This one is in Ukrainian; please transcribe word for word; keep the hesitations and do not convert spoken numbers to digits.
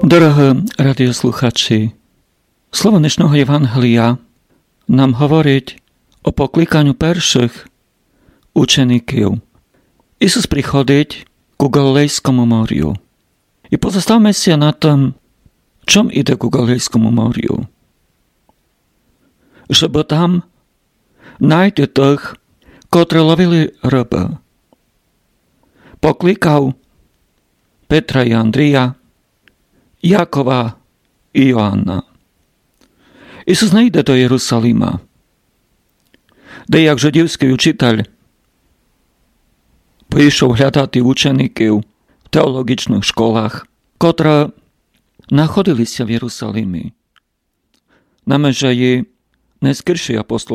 Дорогі радіослухачі, слово днешнього Євангелія нам говорить о покликанню перших учеників. Ісус приходить ku Galilejskому морю. І позоставимося на тому, чому іде ku Galilejskому морю. Щоб там знайти тих, котрі ловили риби. Покликав Петра і Андрія, Якова і Йоанна. Ісус не йде до Єрусалима, де як жидівський учитель прийшов глядати учеників в теологічних школах, котрі знаходилися в Єрусалимі. На межі найскоріший апостол